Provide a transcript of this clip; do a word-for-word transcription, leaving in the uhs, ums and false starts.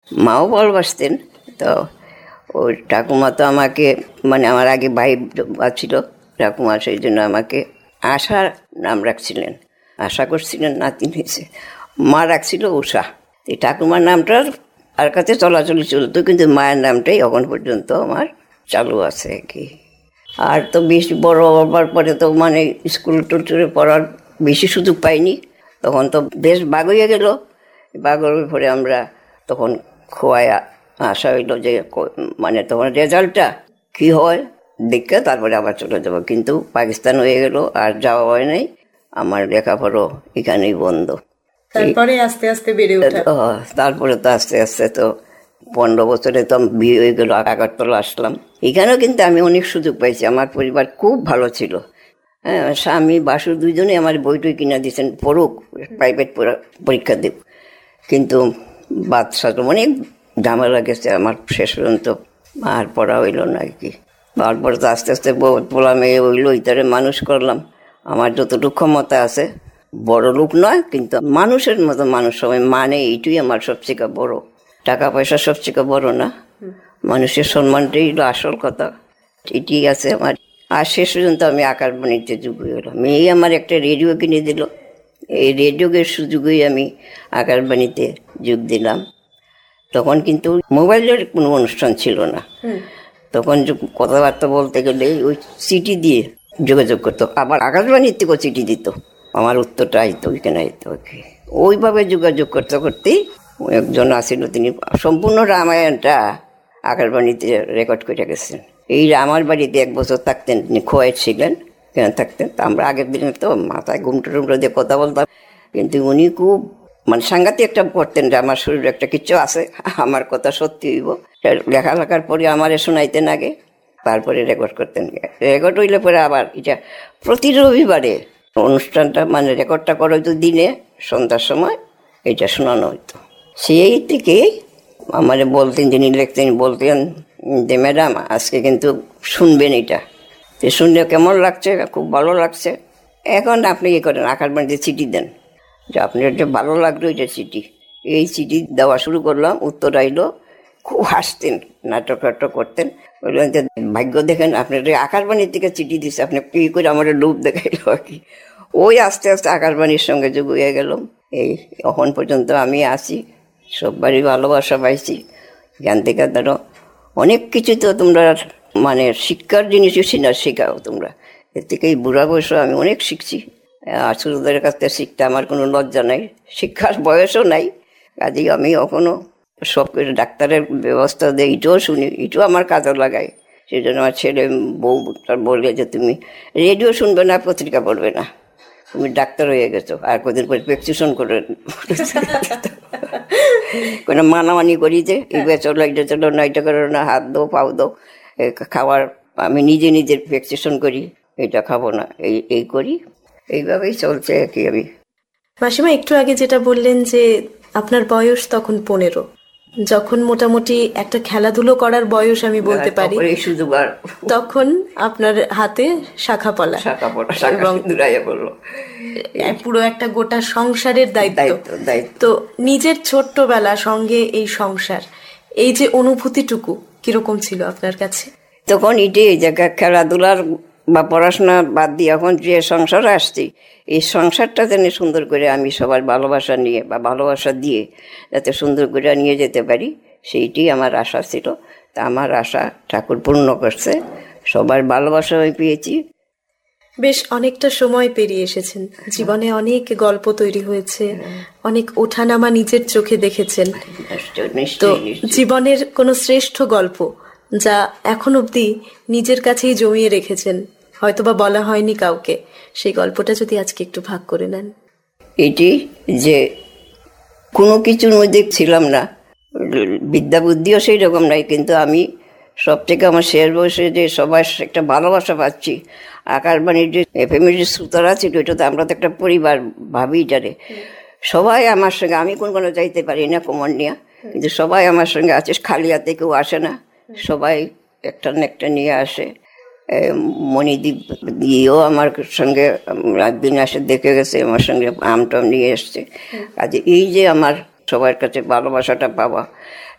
মাও ভালোবাসতেন। তো ওই ঠাকুমা তো আমাকে, মানে আমার আগে ভাই ছিল ঠাকুমা, সেই জন্য আমাকে আশার নাম রাখছিলেন, আশা করছিলেন নাতিন হয়েছে। মা রাখছিল উষা। এই ঠাকুমার নামটার আর কাছে চলাচলি চলতো, কিন্তু মায়ের নামটাই এখন পর্যন্ত আমার চালু আছে আর কি। আর তো বেশি বড় হবার পরে তো মানে স্কুল টুলটুলে পড়ার বেশি সুযোগ পাইনি, তখন তো বেশ বাগ হয়ে গেল। বাগর পরে আমরা তখন খোয়ায় আসা হইলো যে মানে তোমার রেজাল্টটা কি হয় দেখে তারপরে আবার চলে যাব, কিন্তু পাকিস্তান হয়ে গেল, আর যাওয়া হয় নাই। আমার লেখাপড়া এখানেই বন্ধ। তারপরে আস্তে আস্তে বেড়ে ওঠা। তারপরে তো আস্তে আস্তে তো পনেরো বছরে তো বিয়ে হয়ে গেল, আগরতলা আসলাম। এখানেও কিন্তু আমি অনেক সুযোগ পাইছি, আমার পরিবার খুব ভালো ছিল। হ্যাঁ, স্বামী বাসু দুইজনে আমার বইটই কিনা দিয়েছেন, পড়ুক, প্রাইভেট পরীক্ষা দেব। কিন্তু বাদশা তো অনেক ঝামেলা গেছে আমার, শেষ পর্যন্ত আর পড়া হইল না আর কি। তারপরে তো আস্তে আস্তে পোলা মেয়ে হইলো, ইতারে মানুষ করলাম আমার যতটুকু ক্ষমতা আছে। বড় লোক নয়, কিন্তু মানুষের মতো মানুষ সবাই মানে, এইটুই আমার সবচেয়ে বড়। টাকা পয়সা সবচেয়ে বড় না, মানুষের সম্মানটাই হলো আসল কথা। এটি আছে আমার। আর শেষ পর্যন্ত আমি আকাশবাণীতে যোগ হয়ে গেলাম। মেয়ে আমার একটা রেডিও কিনে দিল, এই রেডিওর সুযোগেই আমি আকাশবাণীতে যোগ দিলাম। তখন কিন্তু মোবাইলের কোনো অনুষ্ঠান ছিল না, তখন কথাবার্তা বলতে গেলে ওই চিঠি দিয়ে যোগাযোগ করতো, আবার আকাশবাণীর থেকেও চিঠি দিত, আমার উত্তরটা আইতো ওইখানে আইতো। ওইভাবে যোগাযোগ করতে করতেই একজন আসিল, তিনি সম্পূর্ণ রামায়ণটা আকাশবাণীতে রেকর্ড করে গেছেন। এই আমার বাড়িতে এক বছর থাকতেন, তিনি খোয়াই ছিলেন, কেন থাকতেন। তা আমরা আগের দিনে তো মাথায় ঘুমটো টুমটো দিয়ে কথা বলতাম, কিন্তু উনি খুব মানে সাংঘাতিক একটা করতেন যে আমার শরীরে একটা কিছু আছে, আমার কথা সত্যি হইব। লেখালেখার পরে আমারে শোনাইতেন আগে, তারপরে রেকর্ড করতেন। রেকর্ড হইলে পরে আবার এটা প্রতি রবিবারে অনুষ্ঠানটা মানে রেকর্ডটা করা হইতো দিনে সন্ধ্যার সময়, এটা শোনানো হইতো। সেই থেকে আমারে বলতেন, যিনি লিখতেন বলতেন যে ম্যাডাম আজকে কিন্তু শুনবেন, এটা শুনলে কেমন লাগছে, খুব ভালো লাগছে। এখন আপনি ইয়ে করেন, আকাশবাণীতে চিঠি দেন যে আপনার যে ভালো লাগলো এটা চিঠি। এই চিঠি দেওয়া শুরু করলাম, উত্তর আইলো। খুব হাসতেন, নাটক টাটক করতেন। বললেন যে ভাগ্য দেখেন আপনার আকাশবাণীর থেকে চিঠি দিচ্ছে, আপনি কি করে আমার লোভ দেখাইলো আর কি। ওই আস্তে আস্তে আকাশবাণীর সঙ্গে যোগ হয়ে গেলাম। এই এখন পর্যন্ত আমি আছি, সববারই ভালোবাসা পাইছি। এখান থেকে ধরো অনেক কিছু তো তোমরা মানে শিক্ষার জিনিসও সিনা শেখাও তোমরা, এর থেকে এই বুড়া বয়সও আমি অনেক শিখছি। আর ছোটদের কাছ থেকে শিখতে আমার কোনো লজ্জা নাই, শিক্ষার বয়সও নাই। কাজেই আমি এখনও সব কিছু ডাক্তারের ব্যবস্থা দিয়ে এটাও শুনি, এটাও আমার কাজে লাগাই। সেই জন্য আমার ছেলে বউ বললে যে তুমি রেডিও শুনবে না, পত্রিকা পড়বে না, তুমি ডাক্তার হয়ে গেছো, আর কদিন পরে প্রেসক্রিপশন করে কোনো মানামানি করি যে এইবার চলো, এটা চলো না, এটা করো না, হাত দো পাও দো, খাওয়ার আমি নিজে নিজের প্রেসক্রিপশন করি, এটা খাবো না, এই এই করি, এইভাবেই চলছে আর কি। আমি মাসিমা একটু আগে যেটা বললেন যে আপনার বয়স তখন পনেরো, যখন মোটামুটি একটা খেলাধুলো করার বয়স আমি বলতে পারি, তখন আপনার হাতে শাখা পলা, এবং পুরো একটা গোটা সংসারের দায়িত্ব। তো নিজের ছোট্টবেলা সঙ্গে এই সংসার, এই যে অনুভূতিটুকু কিরকম ছিল আপনার কাছে তখন? এটাই যে খেলাধুলার বা পড়াশোনা বাদ দিয়ে এখন যে সংসারে আসছি, এই সংসারটা যেন সুন্দর করে আমি সবার ভালোবাসা নিয়ে বা ভালোবাসা দিয়ে যাতে সুন্দর করে নিয়ে যেতে পারি, সেইটি আমার আশা ছিল। তা আমার আশা ঠাকুর পূর্ণ করছে, সবার ভালোবাসা আমি পেয়েছি। বেশ অনেকটা সময় পেরিয়ে এসেছেন, জীবনে অনেক গল্প তৈরি হয়েছে, অনেক ওঠানামা নিজের চোখে দেখেছেন। তো জীবনের কোনো শ্রেষ্ঠ গল্প যা এখন অবধি নিজের কাছেই জমিয়ে রেখেছেন, হয়তোবা বলা হয়নি কাউকে, সেই গল্পটা যদি আজকে একটু ভাগ করে নেন। এটি যে কোনো কিছুর মধ্যে ছিলাম না, বিদ্যা বুদ্ধিও সেই রকম নাই, কিন্তু আমি সব থেকে আমার শেষ বয়সে যে সবার একটা ভালোবাসা পাচ্ছি। আকাশবাণীর যে এফ এম এর যে শ্রোতারা ছিল, এটা তো আমরা তো একটা পরিবার ভাবি যারে, সবাই আমার সঙ্গে, আমি কোন কোনো যাইতে পারি না কোমর নিয়ে, কিন্তু সবাই আমার সঙ্গে আছে, খালি হাতে কেউ আসে না, সবাই একটা না একটা নিয়ে আসে। মণিদ্বীপ দিয়েও আমার সঙ্গে একদিন আসে দেখে গেছে, আমার সঙ্গে আম টাম নিয়ে এসছে। কাজে এই যে আমার সবার কাছে ভালোবাসাটা পাওয়া,